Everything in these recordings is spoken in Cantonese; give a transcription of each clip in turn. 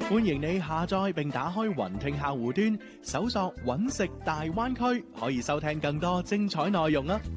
歡迎你下載並打開雲聽客戶端，搜索揾食大灣區，可以收聽更多精彩內容啊！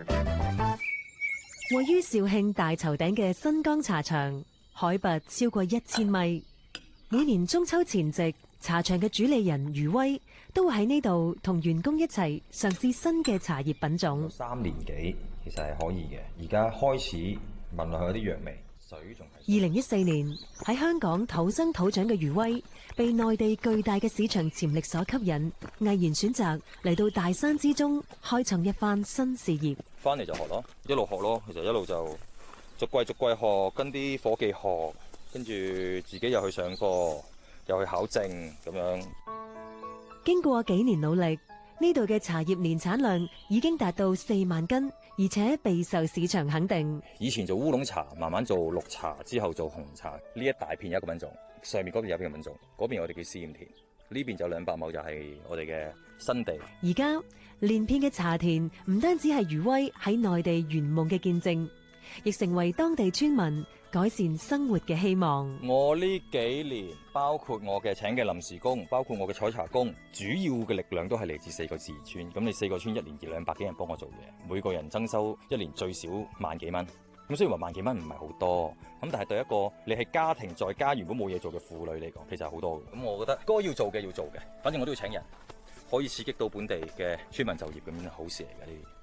位於肇慶大頭頂嘅新江茶場，海拔超過1000米。每年中秋前夕，茶場嘅主理人余威都會喺呢度同員工一齊嘗試新嘅茶葉品種。 3年幾，其實係可以嘅。而家開始聞落去有啲藥味。 2014年喺香港土生土長嘅余威，被內地巨大嘅市場潛力所吸引，毅然選擇嚟到大山之中開創一番新事業。 翻嚟就學咯，一路學咯，其實一路就逐季學，跟啲夥計學，跟住自己又去上課，又去考證咁樣。 經過幾年努力，呢度嘅茶葉年產量已經達到4萬斤，而且備受市場肯定。 以前做烏龍茶，慢慢做綠茶，之後做紅茶。呢一大片有一個品種，上面嗰邊有一個品種，嗰邊我哋叫試驗田，呢邊就200畝就係我哋嘅新地。 而家連片嘅茶田唔單止係余威喺內地圓夢嘅見證，亦成為當地村民改善生活嘅希望。 我呢幾年，包括我嘅請嘅臨時工，包括我嘅採茶工，主要嘅力量都係嚟自4個自治村。咁你4個村一年200幾人幫我做嘢，每個人增收一年最少萬幾蚊。咁雖然話萬幾蚊唔係好多，咁但係對一個你係家庭在家原本冇嘢做嘅婦女嚟講，其實係好多嘅。咁我覺得該要做嘅要做嘅，反正我都要請人，可以刺激到本地嘅村民就業，咁樣好事嚟嘅呢啲。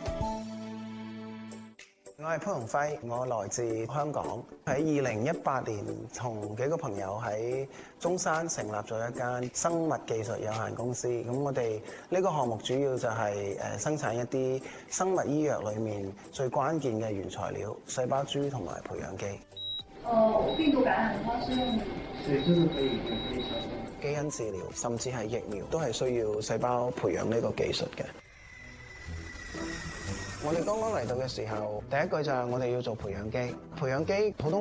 我係潘鴻輝，我來自香港。喺2018年，同幾個朋友喺中山成立咗一間生物技術有限公司。咁我哋呢個項目主要就係生產一啲生物醫藥裏面最關鍵嘅原材料——細胞株同埋培養基。 病毒感染它是用對，這個可以基因治療，甚至係疫苗，都係需要細胞培養呢個技術嘅。我哋剛剛嚟到嘅時候，第一句就係我哋要做培養基。培養基普通